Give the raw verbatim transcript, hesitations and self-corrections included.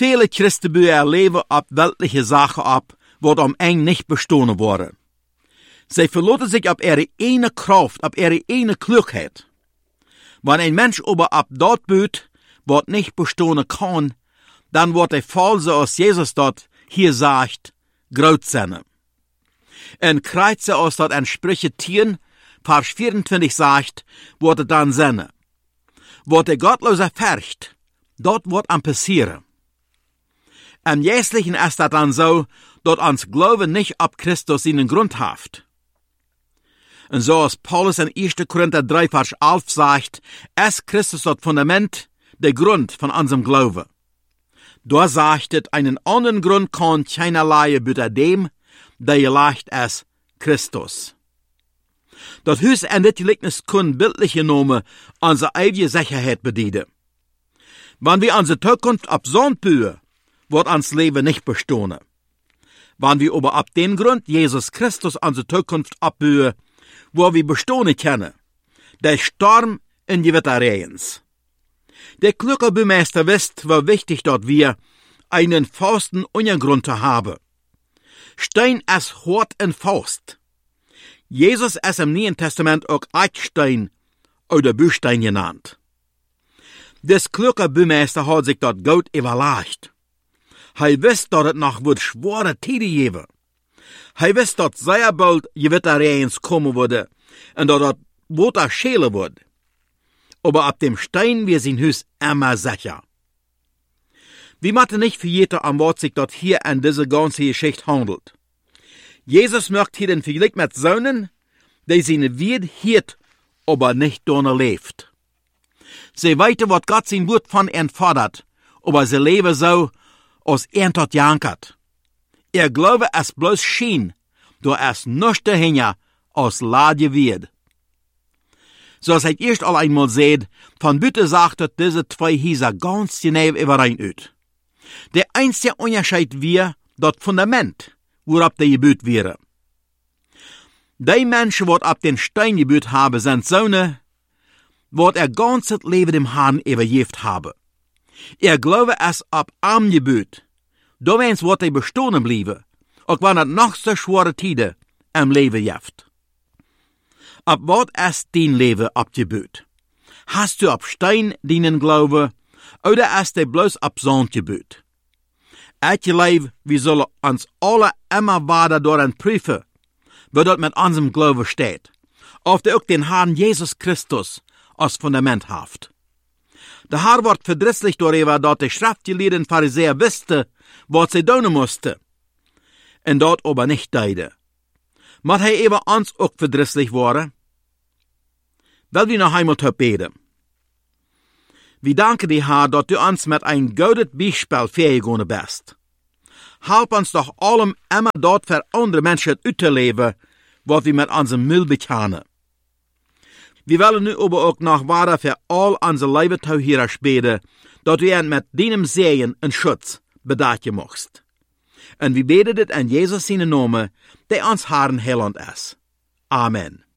Viele Christen bouwen ihr Leben ab weltliche Sachen ab, wat am eng nicht bestohlen worden. Sie verlassen sich ab ihre eine Kraft, ab ihre eine Klugheit. Wenn ein Mensch aber ab dort büht, wat nicht bestohlen kann, dann wird er false, als Jesus dort hier sagt, groß sein. In Kreuze, als dort in Sprüche zehn, Vers vierundzwanzig sagt, wird er dann sein. Wat der Gottlose färcht, dort wird am passieren. Im Jährlichen ist das dann so, dass uns Glauben nicht ab Christus seinen Grund haft. Und so als Paulus in erster Korinther drei, Vers elf sagt, ist Christus das Fundament, der Grund von unserem Glauben. Da sagt es, einen anderen Grund kann keinerlei büter dem, der leicht ist Christus. Das Hus en dit Gleichnis können bildlich genommen unsere eigene Sicherheit bedienen. Wenn wir unsere Zukunft ab Sand bühen, wird uns Leben nicht bestehen. Wenn wir aber ab dem Grund Jesus Christus unsere Zukunft abbühen, wo wir bestehen können, der Sturm in die Wetterrehens. Der kluge Bemeister wisst, wie wichtig dort wir einen festen Untergrund zu haben. Stein ist hart und fest. Jesus ist im Neuen Testament auch Eichstein oder Büstein genannt. Des kluge Bemeister hat sich dort gut überlegt. Hij wist dat het nog wordt schwere tijden geven. Hij wist dat zeer bald gewitterregens komen worden en dat het water schelen wordt. Aber ab dem Stein wir sind Hus immer sicher. Wir müssen nicht vergeten, an was sich dort hier an diese ganze Geschichte handelt. Jesus möchte hier den Vergleich mit Söhnen, die seine Wied hielt, aber nicht donner lebt. Sie weiten, was Gott sein Wort von ihnen fordert, aber sie leben so, als er tot jankert. Er glaube es bloß schien, do es nichts dahinter als Ladje wird. So als ich erst al einmal seht, von Bütte sagt dat diese zwei Häuser ganz genau überein uit. Der einzige Unterschied wir, das Fundament, worauf der gebüht wäre. Die Menschen, die ab den Stein gebüht haben, sind Söhne, die er ganzes Leben dem Herrn übergeben haben. Er glaube es ab am gebüht, da wens wird er bestehen bleiben, auch wenn er noch so schwere Tide im Leben jaft. Ab wat ist dein Leben abgebüht? Hast du ab Stein deinen Glaube, oder ist er bloß ab Sand gebüht? Ich glaube, wir sollen uns alle immer weiter daran prüfen, wie dort mit unserem Glauben steht, ob der auch den Herrn Jesus Christus als Fundament haft. Der Herr wird verdrießlich darüber, dass die schriftgelehrten Pharisäer wussten, was sie tun mussten, und dort aber nicht deide. Mag hij über uns auch verdrießlich worden? Will wir noch einmal beten. Wir danken dir, Herr, dass du uns mit ein gutes Beispiel vergegangen bist. Help uns doch allem immer dort für andere Menschen auszuleben, was wir mit unserem Müll bekennen. Wir wollen nu aber auch noch weiter für all unsere Leibetauhierer beten, dass du ihn mit deinem Segen und Schutz bedachten machst. Und wir beten dit in Jesus seinen Namen, der uns Herrn Heiland ist. Amen.